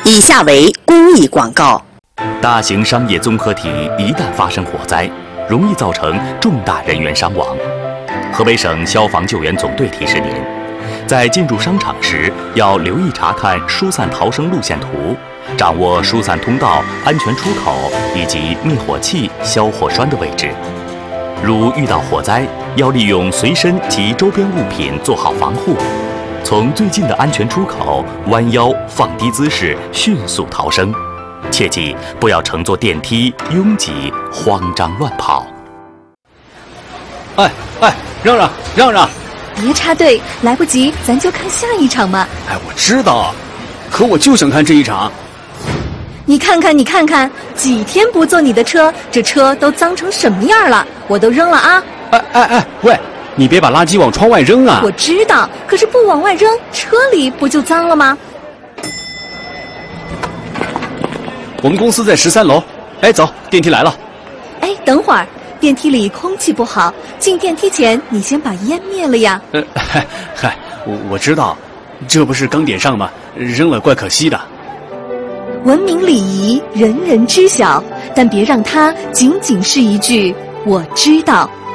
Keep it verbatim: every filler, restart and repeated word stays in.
以下为公益广告。 大型商业综合体一旦发生火灾，容易造成重大人员伤亡。河北省消防救援总队提示您，在进入商场时要留意查看疏散逃生路线图，掌握疏散通道、安全出口以及灭火器、消火栓的位置。如遇到火灾，要利用随身及周边物品做好防护，从最近的安全出口弯腰放低姿势迅速逃生。切记不要乘坐电梯拥挤慌张乱跑。 哎哎，让让让让！ 别插队，来不及，咱就看下一场嘛。 哎，我知道，可我就想看这一场。 你看看，你看看，几天不坐你的车，这车都脏成什么样了？我都扔了啊！ 哎哎哎，喂，你别把垃圾往窗外扔啊！ 我知道，可是不往外扔，车里不就脏了吗？ 我们公司在十三楼。哎，走，电梯来了。 哎，等会儿，电梯里空气不好，进电梯前你先把烟灭了呀。 呃，嗨嗨，我我知道，这不是刚点上吗？扔了怪可惜的。 文明礼仪人人知晓，但别让它仅仅是一句我知道。